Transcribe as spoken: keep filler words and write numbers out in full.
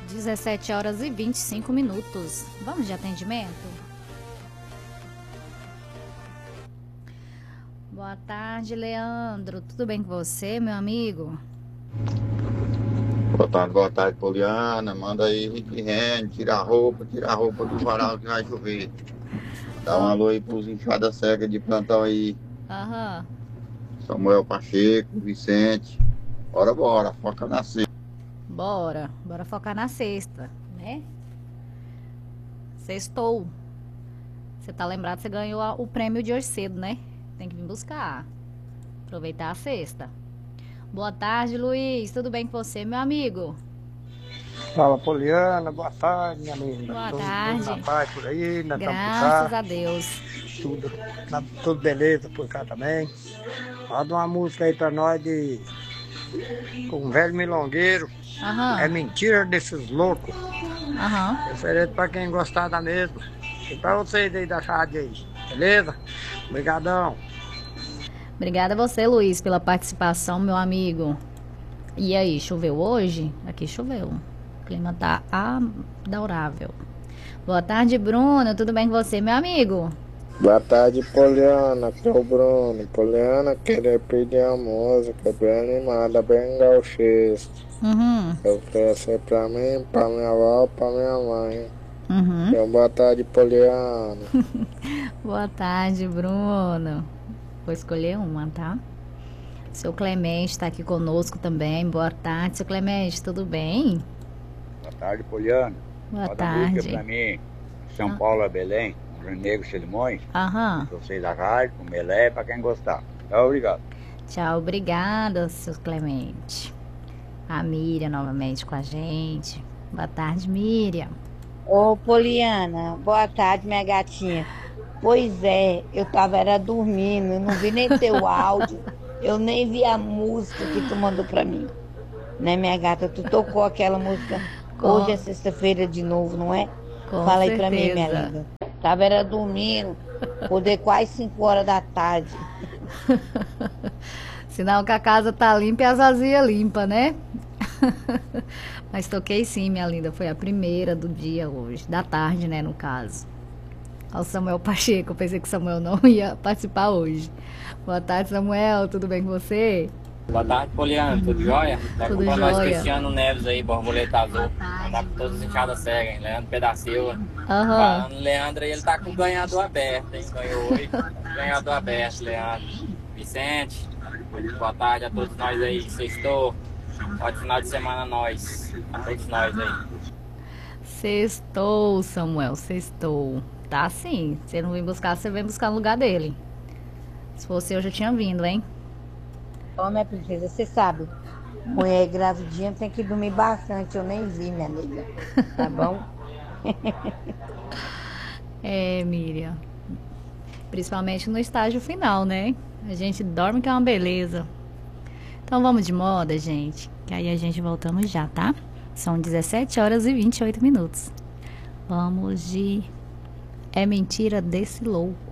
dezessete horas e vinte e cinco minutos. Vamos de atendimento? Boa tarde, Leandro. Tudo bem com você, meu amigo? Boa tarde, boa tarde, Poliana. Manda aí, Rick Renner, tira a roupa, tira a roupa do varal que vai chover. Dá um alô aí pros enxada seca de plantão aí. Aham. Samuel Pacheco, Vicente. Bora, bora, foca na sexta. Bora, bora focar na sexta, né? Sextou. Você tá lembrado, você ganhou a- o prêmio de hoje cedo, né? Tem que vir buscar. Aproveitar a sexta. Boa tarde, Luiz. Tudo bem com você, meu amigo? Fala, Poliana, boa tarde, minha linda. Boa Tudo, tudo na tarde. paz por aí, nós estamos por Graças cá. a Deus. Tudo, tá tudo beleza por cá também. Manda uma música aí pra nós de com um velho milongueiro. É Aham, mentira desses loucos. aham. Referente pra quem gostar da mesma. E pra vocês aí da rádio aí, beleza? Obrigadão. Obrigada a você, Luiz, pela participação, meu amigo. E aí, choveu hoje? Aqui choveu. O clima tá adorável. Boa tarde, Bruno. Tudo bem com você, meu amigo? Boa tarde, Poliana, aqui é o Bruno. Poliana, queria pedir a música bem animada, bem gauchista. Uhum, Eu oferecer pra mim, pra minha avó, pra minha mãe. uhum. Então, boa tarde, Poliana. Boa tarde, Bruno. Vou escolher uma, tá? Seu Clemente está aqui conosco também. Boa tarde, seu Clemente. Tudo bem? Boa tarde, Poliana. Boa Roda a música tarde. pra mim. São Paulo a Belém, um Rio Negro Chelimões. Aham. Pra vocês da rádio, o Melé, pra quem gostar. Tchau, obrigado. Tchau, obrigada, seu Clemente. A Miriam novamente com a gente. Boa tarde, Miriam. Ô, Poliana, boa tarde, minha gatinha. Pois é, eu tava era dormindo, eu não vi nem teu áudio, eu nem vi a música que tu mandou pra mim. Né, minha gata? Tu tocou aquela música. Com- Hoje é sexta-feira de novo, não é? Com Fala aí pra mim, certeza. minha linda. Tava era dormindo, acordei quase cinco horas da tarde. Sinal que a casa tá limpa e as vazias limpa, né? Mas toquei sim, minha linda. Foi a primeira do dia hoje. Da tarde, né, no caso. Ao Samuel Pacheco. Eu pensei que o Samuel não ia participar hoje. Boa tarde, Samuel. Tudo bem com você? Boa tarde, Poliana. Tudo jóia? Leva Tudo pra nós jóia. Cristiano Neves aí, borboleta azul. Mandar pra todos os enxadas cegas, hein? Leandro Pedacilva. Aham. Falando, Leandro, ele tá com o ganhador aberto, hein? Ganhou hoje. Ganhador aberto, Leandro. Vicente, boa tarde a todos nós aí. Sextou. Ótimo final de semana a nós. A todos nós aí. Sextou, Samuel. Sextou. Tá sim. Se não vir buscar, você vem buscar no lugar dele. Se fosse eu, já tinha vindo, hein? Ô, minha princesa, você sabe, mulher gravidinha tem que dormir bastante, eu nem vi, minha amiga. Tá bom? É, Miriam. Principalmente no estágio final, né? A gente dorme que é uma beleza. Então vamos de moda, gente. Que aí a gente voltamos já, tá? São dezessete horas e vinte e oito minutos. Vamos de É Mentira desse Louco.